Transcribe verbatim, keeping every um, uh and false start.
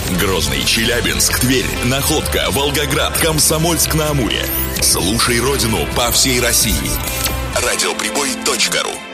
Грозный, Челябинск, Тверь, Находка, Волгоград, Комсомольск-на-Амуре. Слушай родину по всей России. радиоприбой точка ру